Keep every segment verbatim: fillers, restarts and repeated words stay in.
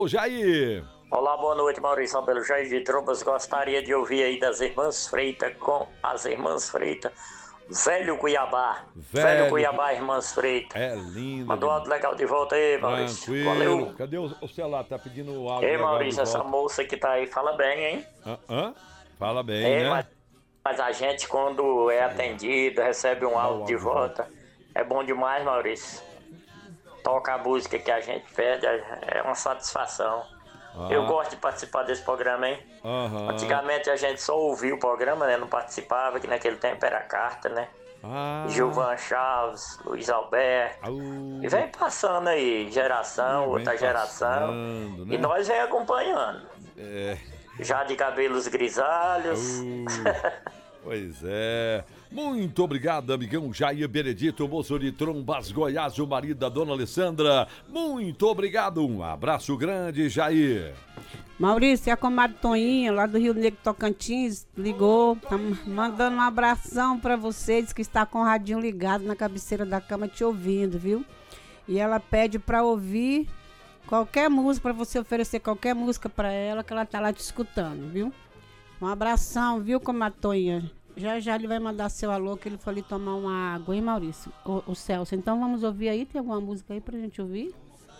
Ô, Jair. Olá, boa noite, Maurício pelo Jair de Trombas. Gostaria de ouvir aí das Irmãs Freitas com as Irmãs Freitas. Velho Cuiabá. Velho, Velho Cuiabá, Irmãs Freitas. É lindo. Mandou áudio legal de volta aí, Maurício. Tranquilo. Valeu. Cadê o, o celular? Tá pedindo o áudio. Ei, legal Maurício, essa moça que tá aí fala bem, hein? Hã? Hã? Fala bem, é, né? Mas, mas a gente, quando é atendido, recebe um áudio de volta, é bom demais, Maurício. Toca a música que a gente pede, é uma satisfação. Ah. Eu gosto de participar desse programa, hein? Uhum. Antigamente a gente só ouvia o programa, né? Não participava, que naquele tempo era carta, né? Ah. Gilvan Chaves, Luiz Alberto. Uh. E vem passando aí, geração, uh, outra geração. Passando, né? E nós vem acompanhando. É. Já de cabelos grisalhos. Uh. Pois é. Muito obrigado, amigão Jair Benedito, moço de Trombas, Goiás, o marido da dona Alessandra. Muito obrigado, um abraço grande, Jair. Maurício, é a comadre Toinha, lá do Rio Negro Tocantins, ligou, tá mandando um abração pra vocês, que está com o radinho ligado na cabeceira da cama te ouvindo, viu? E ela pede pra ouvir qualquer música, pra você oferecer qualquer música pra ela, que ela tá lá te escutando, viu? Um abração, viu, comadre Toinha? Já já ele vai mandar seu alô, que ele foi ali tomar uma água, hein, Maurício? O, o Celso. Então vamos ouvir aí? Tem alguma música aí pra gente ouvir?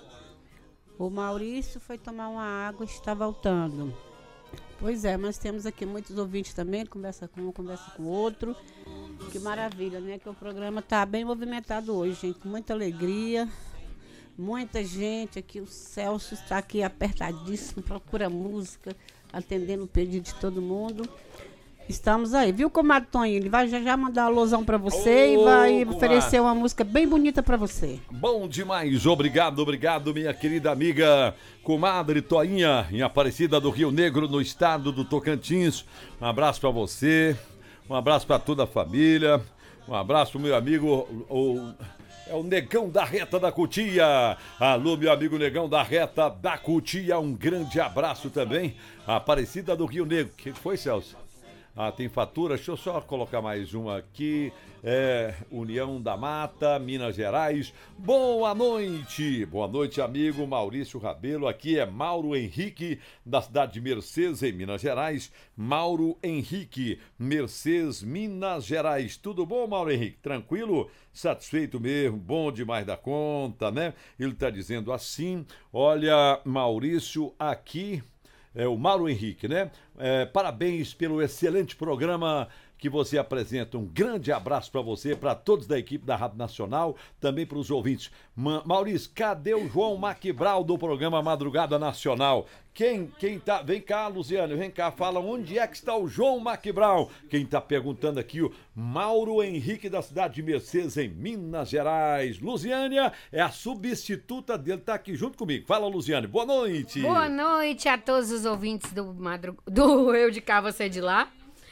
O Maurício foi tomar uma água e está voltando. Pois é, mas temos aqui muitos ouvintes também, conversa com um, conversa com outro. Que maravilha, né? Que o programa tá bem movimentado hoje, gente. Com muita alegria. Muita gente aqui. O Celso está aqui apertadíssimo, procura música, atendendo o pedido de todo mundo. Estamos aí, viu, comadre Toninho? Ele vai já, já mandar uma alusão pra você oh, e vai comadre. oferecer uma música bem bonita pra você. Bom demais, obrigado, obrigado, minha querida amiga comadre Toinha, em Aparecida do Rio Negro, no estado do Tocantins. Um abraço pra você, um abraço pra toda a família, um abraço pro meu amigo, o... É o Negão da Reta da Cutia. Alô, meu amigo Negão da Reta da Cutia, um grande abraço também. Aparecida do Rio Negro. O que foi, Celso? Ah, tem fatura, deixa eu só colocar mais uma aqui, é, União da Mata, Minas Gerais. Boa noite, boa noite, amigo Maurício Rabelo, aqui é Mauro Henrique, da cidade de Mercedes, em Minas Gerais. Mauro Henrique, Mercedes, Minas Gerais. Tudo bom, Mauro Henrique? Tranquilo? Satisfeito mesmo, bom demais da conta, né? Ele tá dizendo assim, olha, Maurício, aqui... É o Mauro Henrique, né? É, parabéns pelo excelente programa que você apresenta. Um grande abraço para você, para todos da equipe da Rádio Nacional, também para os ouvintes. Ma- Maurício, cadê o João Maquibral do programa Madrugada Nacional? Quem, quem tá... Vem cá, Luciano, vem cá, fala onde é que está o João Maquibral. Quem tá perguntando aqui, o Mauro Henrique, da cidade de Mercedes, em Minas Gerais. Luziânia é a substituta dele, tá aqui junto comigo. Fala, Luziane, boa noite. Boa noite a todos os ouvintes do, madrug... do Eu de Cá, Você de Lá.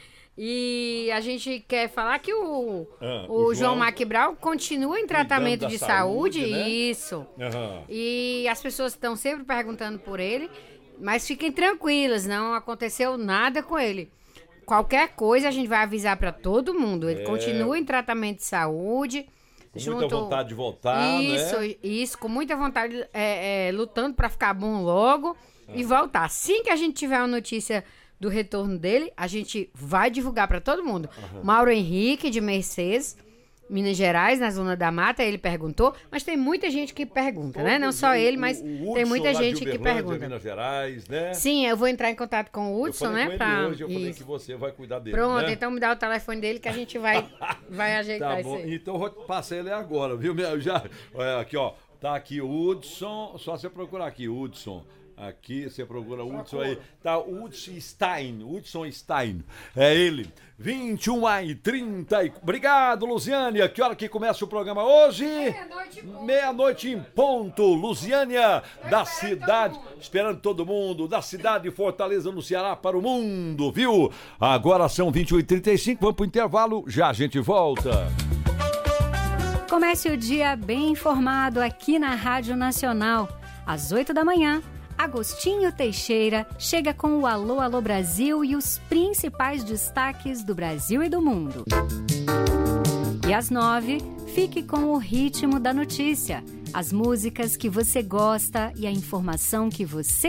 E a gente quer falar que o, ah, o, o João, João Maquibral continua em tratamento de saúde, saúde né? Isso. Uhum. E as pessoas estão sempre perguntando por ele, mas fiquem tranquilas, não aconteceu nada com ele. Qualquer coisa a gente vai avisar para todo mundo. Ele é. continua em tratamento de saúde. Com junto... muita vontade de voltar, isso, né? Isso, com muita vontade, é, é, lutando para ficar bom logo ah. e voltar. Assim que a gente tiver uma notícia do retorno dele, a gente vai divulgar para todo mundo. Uhum. Mauro Henrique, de Mercedes, Minas Gerais, na Zona da Mata, ele perguntou, mas tem muita gente que pergunta, né? Não só ele, mas o, o tem muita gente que pergunta. Minas Gerais, né? Sim, eu vou entrar em contato com o Hudson, né? Eu pra... hoje, eu falei Isso. que você vai cuidar dele, Pronto, né? Então me dá o telefone dele que a gente vai, vai ajeitar tá bom. isso aí. Então eu vou passar ele agora, viu? Já, olha, aqui, ó, tá aqui o Hudson, só você procurar aqui, Hudson. Aqui, você procura o Hudson aí. Tá, Hudson Stein. Hudson Stein. É ele. vinte e uma e trinta. Obrigado, Luziânia. Que hora que começa o programa hoje? Meia-noite em ponto. Meia-noite em ponto. Luziânia, da cidade. Esperando todo mundo. Da cidade de Fortaleza, no Ceará, para o mundo, viu? Agora são vinte e uma e trinta e cinco. Vamos pro intervalo. Já a gente volta. Comece o dia bem informado aqui na Rádio Nacional. Às oito da manhã. Agostinho Teixeira chega com o Alô, Alô Brasil e os principais destaques do Brasil e do mundo. E às nove, fique com o ritmo da notícia. As músicas que você gosta e a informação que você